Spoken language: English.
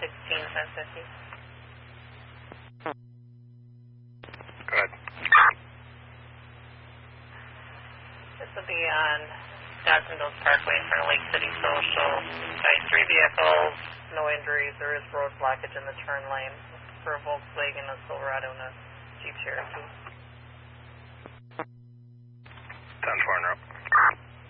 16-1050. Good. This will be on Dr. Mills Parkway in front of Lake City Social. Guys, 3 vehicles, no injuries. There is road blockage in the turn lane for a Volkswagen, a Silverado, and a Jeep Cherokee. 10-4 en route.